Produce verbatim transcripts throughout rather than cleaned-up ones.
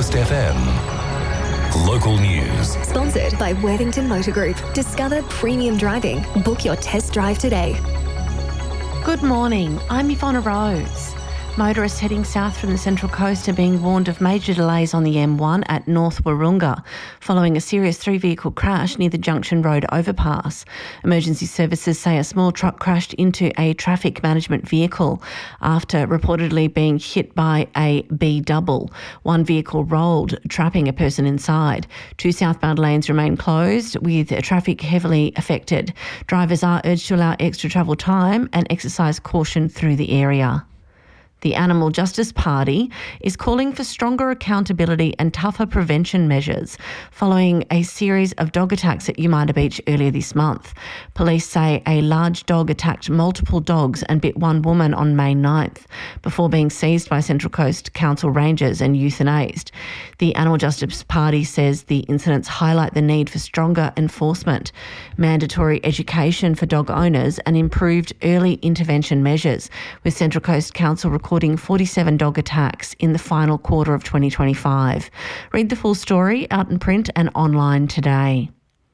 Coast F M. Local news. Sponsored by Worthington Motor Group. Discover premium driving. Book your test drive today. Good morning, I'm Yvonne Rose. Motorists heading south from the Central Coast are being warned of major delays on the M one at North Wahroonga following a serious three-vehicle crash near the Junction Road overpass. Emergency services say a small truck crashed into a traffic management vehicle after reportedly being hit by a B-double. One vehicle rolled, trapping a person inside. Two southbound lanes remain closed with traffic heavily affected. Drivers are urged to allow extra travel time and exercise caution through the area. The Animal Justice Party is calling for stronger accountability and tougher prevention measures following a series of dog attacks at Umina Beach earlier this month. Police say a large dog attacked multiple dogs and bit one woman on May ninth before being seized by Central Coast Council rangers and euthanased. The Animal Justice Party says the incidents highlight the need for stronger enforcement, mandatory education for dog owners and improved early intervention measures, with Central Coast Council recording forty-seven dog attacks in the final quarter of twenty twenty-five. Read the full story out in print and online today.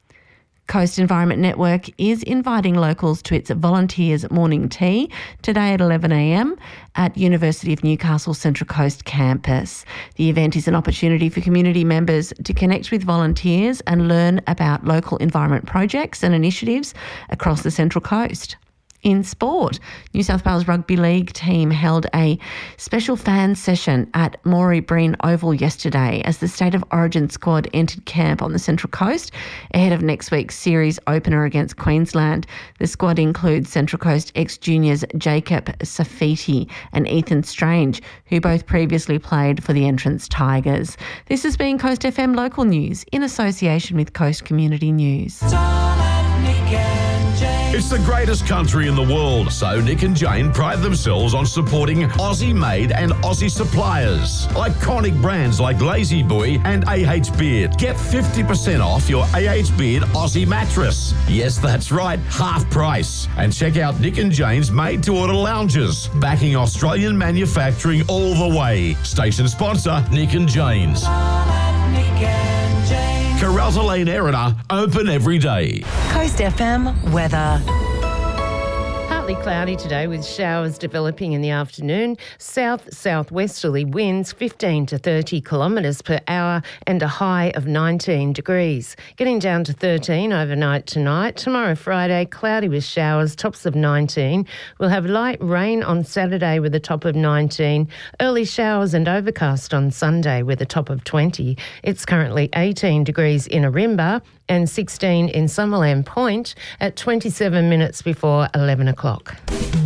Coast Environment Network is inviting locals to its Volunteers Morning Tea today at eleven a m at University of Newcastle Central Coast campus. The event is an opportunity for community members to connect with volunteers and learn about local environment projects and initiatives across the Central Coast. In sport, New South Wales Rugby League team held a special fan session at Maury Breen Oval yesterday as the State of Origin squad entered camp on the Central Coast ahead of next week's series opener against Queensland. The squad includes Central Coast ex-juniors Jacob Safiti and Ethan Strange, who both previously played for the Entrance Tigers. This has been Coast F M Local News in association with Coast Community News. It's the greatest country in the world, so Nick and Jane pride themselves on supporting Aussie-made and Aussie suppliers. Iconic brands like Lazy Boy and A H Beard. Get fifty percent off your A H Beard Aussie mattress. Yes, that's right, half price. And check out Nick and Jane's made-to-order lounges, backing Australian manufacturing all the way. Station sponsor, Nick and Jane's. Karalta Lane Erina, open every day. Coast F M weather. Partly cloudy today with showers developing in the afternoon. South-southwesterly winds fifteen to thirty kilometres per hour and a high of nineteen degrees. Getting down to thirteen overnight tonight. Tomorrow, Friday, cloudy with showers, tops of nineteen. We'll have light rain on Saturday with a top of nineteen. Early showers and overcast on Sunday with a top of twenty. It's currently eighteen degrees in Arimba and sixteen in Summerland Point at twenty-seven minutes before eleven o'clock.